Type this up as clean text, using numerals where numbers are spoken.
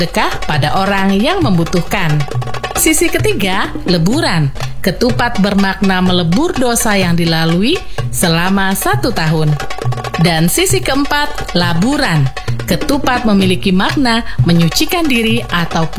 sedekah pada orang yang membutuhkan. Sisi ketiga, leburan. Ketupat bermakna melebur dosa yang dilalui selama 1 tahun. Dan sisi keempat, laburan. Ketupat memiliki makna menyucikan diri ataupun